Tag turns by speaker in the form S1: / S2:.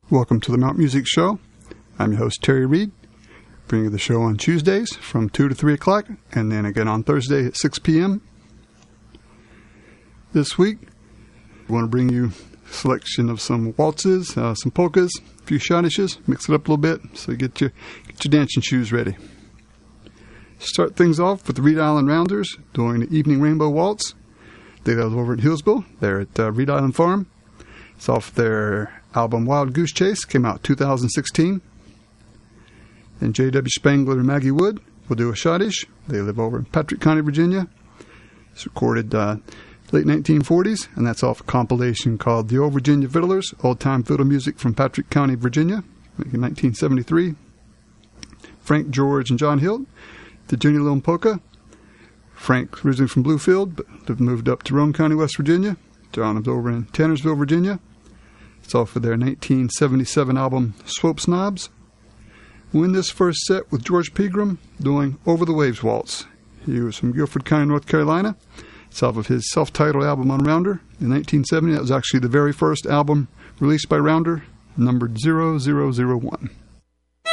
S1: Welcome to the Mount Music Show. I'm your host, Terry Reed, bringing you the show on Tuesdays from 2 to 3 o'clock, and then again on Thursday at 6 p.m. This week, I want to bring you a selection of some waltzes, some polkas, a few schottisches, mix it up a little bit so you get your dancing shoes ready. Start things off with the Reed Island Rounders doing the Evening Rainbow Waltz. They live over in Hillsville. They're at Reed Island Farm. It's off their album Wild Goose Chase, came out 2016. And J.W. Spangler and Maggie Wood will do a schottisch. They live over in Patrick County, Virginia. It's recorded late 1940s, and that's off a compilation called The Old Virginia Fiddlers, Old-Time Fiddle Music from Patrick County, Virginia, in 1973. Frank George and John Hilt, the Junior Lone Polka. Frank originally from Bluefield, but moved up to Roane County, West Virginia. John is over in Tannersville, Virginia. It's off of their 1977 album, Swope Snobs. We'll end this first set with George Pegram doing Over the Waves Waltz. He was from Guilford County, North Carolina. It's off of his self-titled album on Rounder in 1970. That was actually the very first album released by Rounder, numbered 0001.